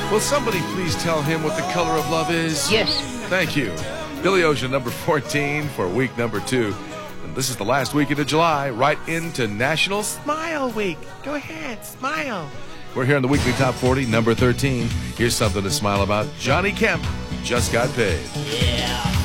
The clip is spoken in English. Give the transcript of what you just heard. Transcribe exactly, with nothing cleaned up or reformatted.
Will somebody please tell him what the color of love is? Yes. Thank you. Billy Ocean, number fourteen for week number two. And this is the last weekend of July, right into National Smile Week. Go ahead, smile. We're here on the weekly top forty, number thirteen. Here's something to smile about. Johnny Kemp just got paid. Yeah.